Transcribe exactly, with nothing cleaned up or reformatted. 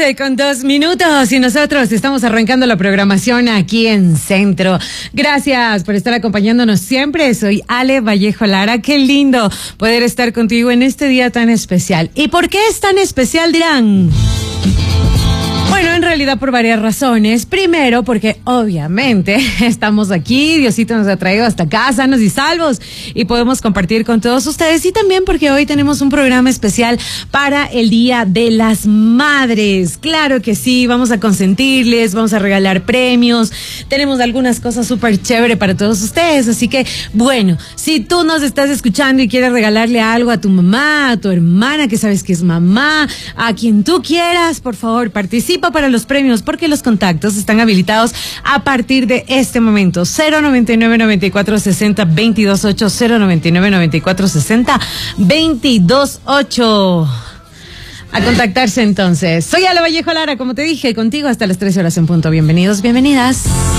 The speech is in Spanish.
once con dos minutos y nosotros estamos arrancando la programación aquí en Centro. Gracias por estar acompañándonos siempre. Soy Ale Vallejo Lara. Qué lindo poder estar contigo en este día tan especial. ¿Y por qué es tan especial, dirán? Bueno, en realidad por varias razones. Primero, porque obviamente estamos aquí, Diosito nos ha traído hasta acá, sanos y salvos, y podemos compartir con todos ustedes. Y también porque hoy tenemos un programa especial para el Día de las Madres. Claro que sí, vamos a consentirles, vamos a regalar premios, tenemos algunas cosas súper chévere para todos ustedes. Así que, bueno, si tú nos estás escuchando y quieres regalarle algo a tu mamá, a tu hermana, que sabes que es mamá, a quien tú quieras, por favor, participa para los premios, porque los contactos están habilitados a partir de este momento. Cero noventa y nueve, noventa y cuatro sesenta, veintidós ocho, cero noventa y nueve, noventa y cuatro sesenta, veintidós ocho. A contactarse entonces. Soy Ale Vallejo Lara, como te dije, contigo hasta las tres horas en punto. Bienvenidos, bienvenidas.